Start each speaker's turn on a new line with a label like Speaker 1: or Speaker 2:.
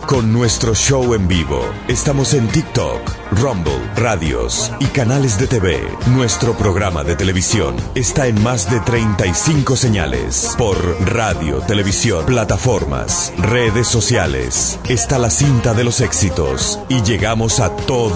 Speaker 1: con nuestro show en vivo. Estamos en TikTok, Rumble, radios y canales de TV. Nuestro programa de televisión está en más de 35 señales. Por radio, televisión, plataformas, redes sociales. Está la cinta de los éxitos y llegamos a todo